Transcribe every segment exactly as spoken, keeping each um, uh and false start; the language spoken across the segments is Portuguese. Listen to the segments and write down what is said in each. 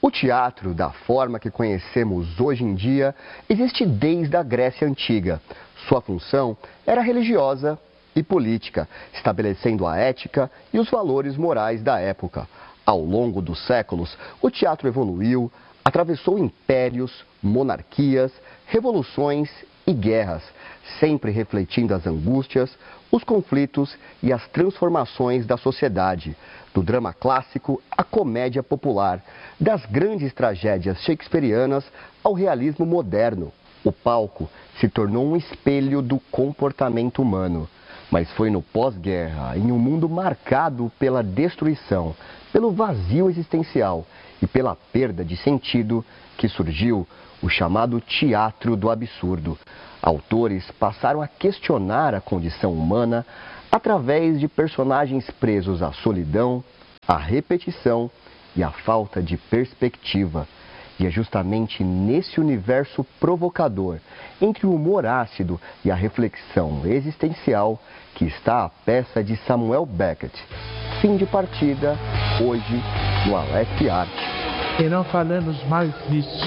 O teatro, da forma que conhecemos hoje em dia, existe desde a Grécia Antiga. Sua função era religiosa e política, estabelecendo a ética e os valores morais da época. Ao longo dos séculos, o teatro evoluiu, atravessou impérios, monarquias, revoluções e guerras, sempre refletindo as angústias, os conflitos e as transformações da sociedade, do drama clássico à comédia popular, das grandes tragédias shakespearianas ao realismo moderno. O palco se tornou um espelho do comportamento humano, mas foi no pós-guerra, em um mundo marcado pela destruição, pelo vazio existencial e pela perda de sentido, que surgiu o chamado teatro do absurdo. Autores passaram a questionar a condição humana através de personagens presos à solidão, à repetição e à falta de perspectiva. E é justamente nesse universo provocador, entre o humor ácido e a reflexão existencial, que está a peça de Samuel Beckett. Fim de partida, hoje, no Alesp Arte. E não falamos mais disso.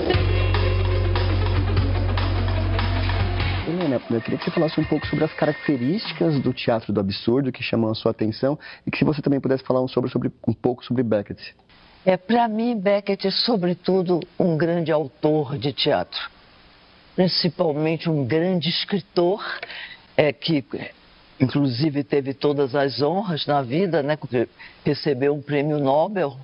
Helena, eu queria que você falasse um pouco sobre as características do teatro do absurdo que chamam a sua atenção e que se você também pudesse falar um, sobre, sobre, um pouco sobre Beckett. É, para mim, Beckett é, sobretudo, um grande autor de teatro. Principalmente um grande escritor, é, que, inclusive, teve todas as honras na vida, né? Recebeu um prêmio Nobel.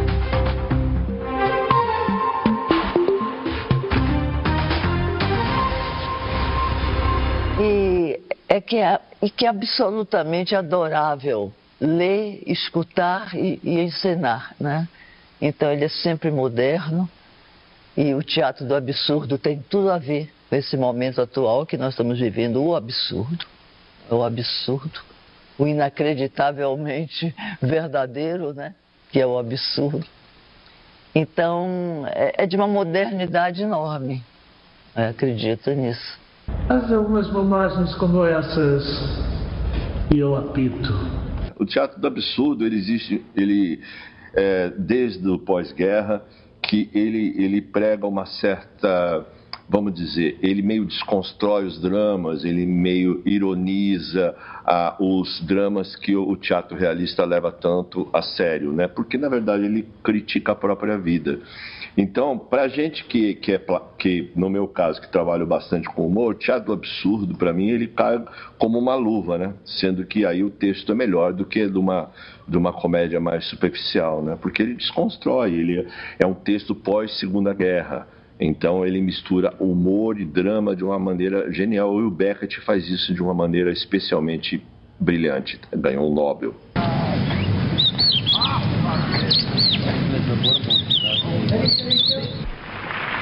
E é que é, e que é absolutamente adorável ler, escutar e, e encenar, né? Então ele é sempre moderno e o teatro do absurdo tem tudo a ver com esse momento atual que nós estamos vivendo, o absurdo, o absurdo, o inacreditavelmente verdadeiro, né? Que é o absurdo. Então é, é de uma modernidade enorme, eu acredito nisso. Mas algumas bobagens como essas e eu apito. O teatro do absurdo, ele existe, ele é, desde o pós-guerra, que ele, ele prega uma certa, vamos dizer, ele meio desconstrói os dramas, ele meio ironiza ah, os dramas que o, o teatro realista leva tanto a sério, né? Porque, na verdade, ele critica a própria vida. Então, para a gente que, que, é, que, no meu caso, que trabalho bastante com humor, o teatro absurdo, para mim, ele cai como uma luva, né? Sendo que aí o texto é melhor do que de uma, de uma comédia mais superficial, né? Porque ele desconstrói, ele é um texto pós-Segunda Guerra. Então, ele mistura humor e drama de uma maneira genial. E o Beckett faz isso de uma maneira especialmente brilhante. Ganhou um Nobel.